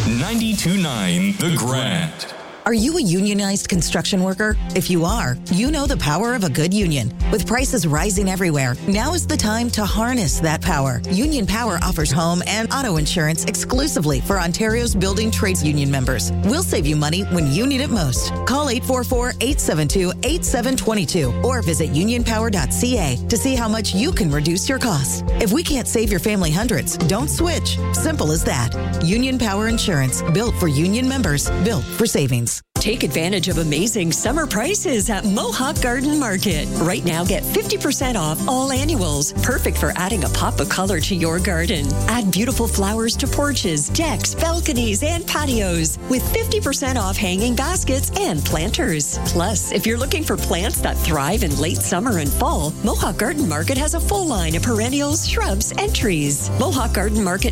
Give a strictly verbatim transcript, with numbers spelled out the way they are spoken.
ninety-two point nine The Grand. Are you a unionized construction worker? If you are, you know the power of a good union. With prices rising everywhere, now is the time to harness that power. Union Power offers home and auto insurance exclusively for Ontario's building trades union members. We'll save you money when you need it most. Call eight four four, eight seven two, eight seven two two or visit union power dot c a to see how much you can reduce your costs. If we can't save your family hundreds, don't switch. Simple as that. Union Power Insurance, built for union members, built for savings. Take advantage of amazing summer prices at Mohawk Garden Market. Right now, get fifty percent off all annuals. Perfect for adding a pop of color to your garden. Add beautiful flowers to porches, decks, balconies, and patios with fifty percent off hanging baskets and planters. Plus, if you're looking for plants that thrive in late summer and fall, Mohawk Garden Market has a full line of perennials, shrubs, and trees. Mohawk Garden Market